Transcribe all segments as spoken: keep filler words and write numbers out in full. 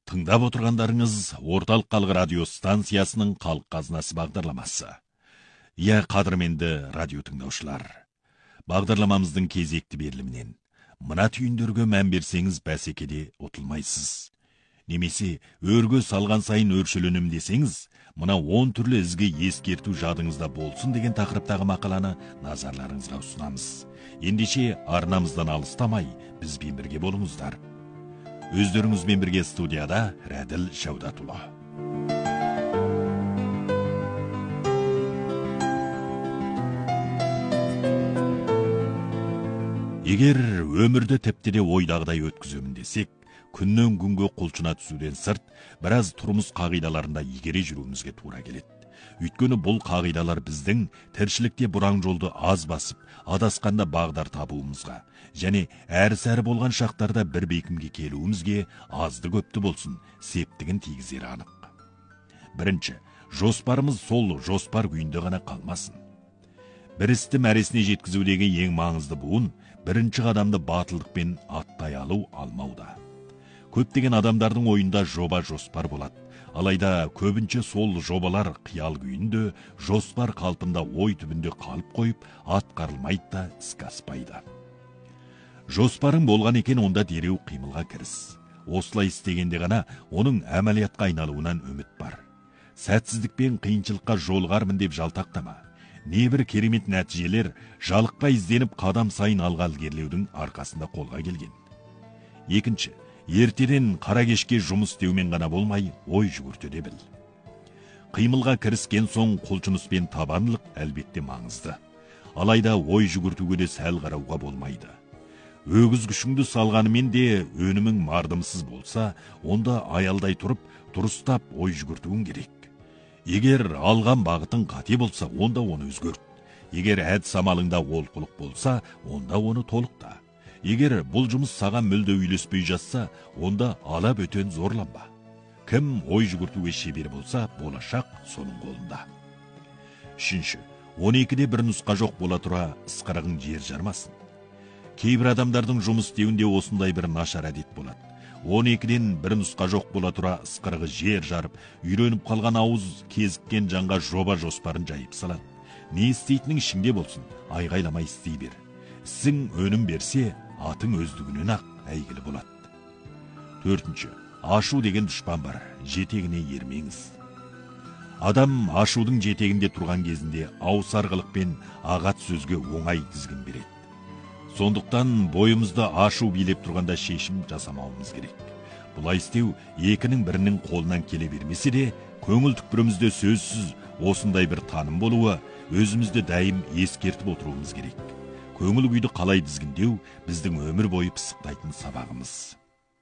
Тыңдап отырғандарыңыз Орталық Халық радио станциясының Халық қазынасы бағдарламасы. Иә, қадірменді радио тыңдаушылар. Бағдарламамыздың кезекті берілімінен мына түйіндерге мән берсеңіз бәсекеде ұтылмайсыз. Немесе өрге салған сайын өршеленем десеңіз, мына он түрлі ізгі ескерту жадыңызда болсын деген тақырыптағы мақаланы назарларыңызға ұсынамыз. Ендеше арнамыздан алыстамай, бізбен бірге болыңыздар. Өздеріңізбен бірге студияда Рәділ Шаудатұлы. Егер өмірді тіпті де ойдағыдай өткіземін десек, күннен күнге құлшына түсуден сырт, біраз тұрмыс қағидаларында игере жүруімізге тура келеді. Өйткені бұл қағидалар біздің тіршілікте бұраң жолды аз басып, адасқанда бағдар табуымызға, және әрі-сәрі болған шақтарда бір бекімге келуімізге азды көпті болсын септігін тигізері анық. Бірінші, жоспарымыз сол жоспар күйінде ғана қалмасын. Бір істі мәресіне жеткізудегі ең маңызды буын бірінші қадамды батылдықпен аттай алу алмауда. Көптеген адамдардың ойында жоба жоспар болады. Алайда көбінше сол жобалар қиял күйінде, жоспар қалпында ой түбінде қалып қойып, атқарылмайды да іске аспайды. Жоспарың болған екен, онда дереу қимылға кіріс. Осылай істегенде ғана оның әмәлиятқа айналуынан үміт бар. Сәтсіздік пен қиыншылыққа жолғармын деп жалтақтама. Небір керемет нәтижелер жалыққа ізденіп қадам сайын алға ілгерілеудің арқасында қолға келген. Екінші, ертеден қара кешке жұмыс істеумен ғана болмай, ой жүгіртуде біл. Қимылға кіріскен соң құлшыныспен табандылық әлбетте маңызды. Алайда ой жүгіртуге де сәл қарауға болмайды. Өгіз күшіңді салғанымен де өнімің мардымсыз болса, онда аялдай тұрып, дұрыстап ой жүгіртуің керек. Егер алған бағытың қате болса, онда оны өзгерт. Егер әдіс амалыңда олқылық болса, онда оны толықта. Егер бұл жұмыс саған мүлде үйлеспей жатса, онда ала бөтен зорланба. Кім ой жүгіртуге шебер болса, болашақ соның қолында. Үшінші, он екіде бір нұсқа жоқ бола тұра ысқырығың жер жармасын. Кейбір адамдардың жұмыс істеуінде осындай бір нашар әдет болады. он екіден бір нұсқа жоқ бола тұра ысқырығы жер жарып, үйреніп қалған ауыз кезіккен жанға жоба жоспарын жайып салады. Не істейтінің ішіңде болсын, айғайламай істей бер. Ісің өнім берсе, атың өздігінен ақ әйгілі болады. Төртінші, ашу деген дұшпан бар, жетегіне ермеңіз. Адам ашудың жетегінде тұрған кезінде аусарғылықпен ағат сөзге оңай тізгін береді. Сондықтан бойымызда ашу билеп тұрғанда шешім жасамауымыз керек. Бұлай істеу екінің бірінің қолынан келе бермесе де, көңіл түкпірімізде сөзсіз осындай бір таным болуы, өзімізді дайым ескертіп отыруымыз керек. Көңіл күйді қалай дізгіндеу біздің өмір бойы пысықтайтын сабағымыз.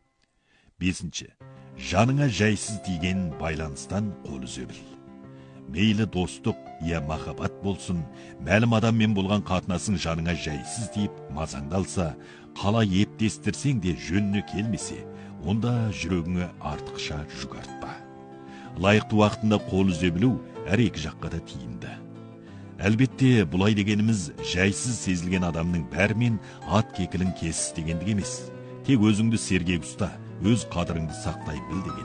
Бесінші, жаныңа жайсыз тиген байланыстан қол үзе біл. Мейлі достық, я махаббат болсын, мәлім адаммен болған қатынасың жаныңа жайсыз тиіп, мазаңдалса, қалай ептестірсең де жөніне келмесе, онда жүрегіңе артықша жүк артпа. Лайықты уақытында қол үзе білу әр екі жаққа да тиімді. Әлбетте, бұлай дегеніміз жайсыз сезілген адамның бәрімен ат кекілін кесіс дегендік емес. Тек өзіңді сергек ұста, өз қадіріңді сақтай біл деген.